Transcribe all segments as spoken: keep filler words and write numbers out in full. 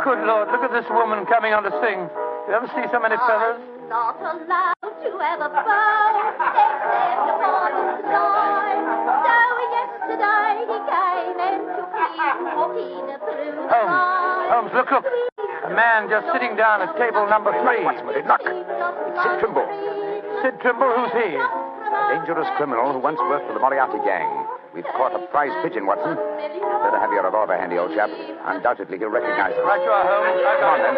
Good Lord, look at this woman coming on to sing. You ever see so many feathers? I'm not allowed to have a bow, except upon the sly. So yesterday he came and took me walking through the Holmes, night. Holmes, look, look. A man just sitting down at table number three. Watchman, look. It's Sid Trimble. Sid Trimble, who's he? A dangerous criminal who once worked for the Moriarty gang. We've caught a prize pigeon, Watson. Better have your revolver handy, old chap. Undoubtedly he'll recognize us. Right you are, Holmes. I Come on, then.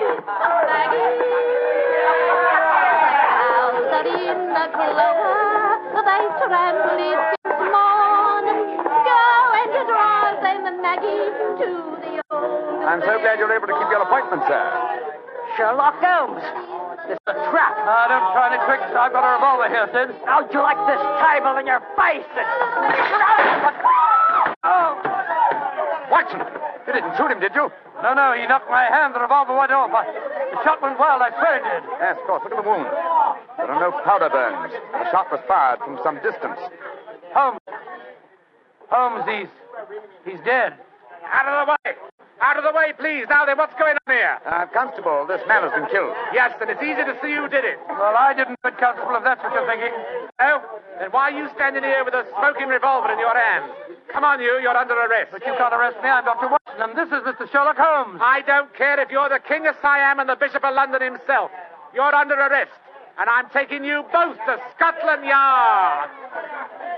Out in the clover, they tremble it this morning. Go and drive them, Maggie, to the old. I'm so glad you're able to keep your appointment, sir. Sherlock Holmes. This is a trap. Ah, don't try any tricks. I've got a revolver here, Sid. How'd you like this table in your face? Oh! Watson, you didn't shoot him, did you? No, no, he knocked my hand. The revolver went off. I, the shot went wild. I swear it did. Yes, of course. Look at the wound. There are no powder burns. The shot was fired from some distance. Holmes. Holmes, he's... he's dead. Out of the way. Out of the way, please. Now then, what's going on here? Uh, Constable, this man has been killed. Yes, and it's easy to see who did it. Well, I didn't do it, Constable, if that's what you're thinking. Oh? Then why are you standing here with a smoking revolver in your hand? Come on, you. You're under arrest. But you can't arrest me. I'm Doctor Watson, and this is Mister Sherlock Holmes. I don't care if you're the King of Siam and the Bishop of London himself. You're under arrest, and I'm taking you both to Scotland Yard.